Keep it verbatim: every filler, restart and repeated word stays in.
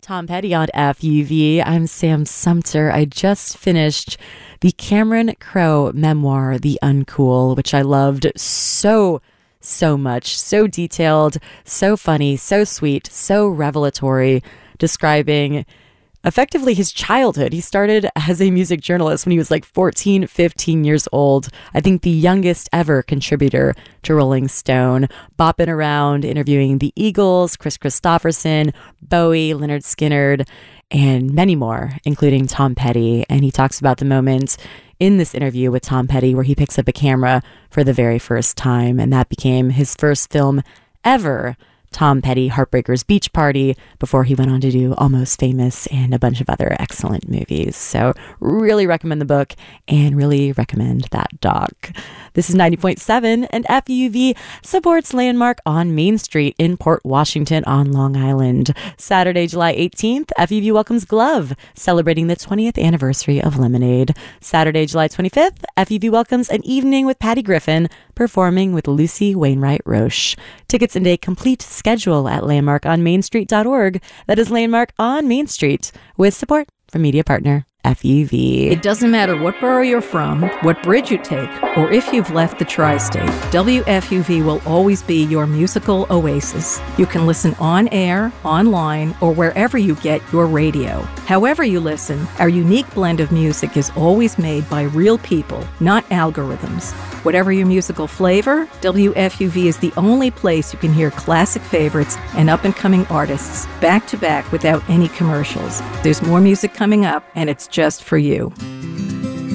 Tom Petty on F U V. I'm Sam Sumter. I just finished the Cameron Crowe memoir, The Uncool, which I loved so, so much. So detailed, so funny, so sweet, so revelatory, describing effectively his childhood. He started as a music journalist when he was like fourteen, fifteen years old. I think the youngest ever contributor to Rolling Stone, bopping around, interviewing the Eagles, Chris Christopherson, Bowie, Lynyrd Skynyrd, and many more, including Tom Petty. And he talks about the moment in this interview with Tom Petty where he picks up a camera for the very first time. And that became his first film ever, Tom Petty, Heartbreakers Beach Party, before he went on to do Almost Famous and a bunch of other excellent movies. So really recommend the book and really recommend that doc. This is ninety point seven, and F U V supports Landmark on Main Street in Port Washington on Long Island. Saturday, July eighteenth, F U V welcomes Glove, celebrating the twentieth anniversary of Lemonade. Saturday, July twenty-fifth, F U V welcomes An Evening with Patty Griffin, performing with Lucy Wainwright Roche. Tickets and a complete schedule at landmark on main street dot org. That is Landmark on Main Street, with support from media partner F U V. It doesn't matter what borough you're from, what bridge you take, or if you've left the tri-state, W F U V will always be your musical oasis. You can listen on air, online, or wherever you get your radio. However you listen, our unique blend of music is always made by real people, not algorithms. Whatever your musical flavor, W F U V is the only place you can hear classic favorites and up-and-coming artists back to back without any commercials. There's more music coming up, and it's just for you.